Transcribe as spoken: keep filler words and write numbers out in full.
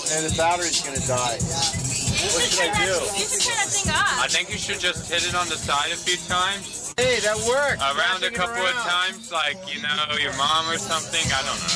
and the battery's gonna die. What should I do? You should turn that thing off. I think you should just hit it on the side a few times. Hey, that worked. Around a Passing it couple around. of times, like, you know, your mom or something. I don't know.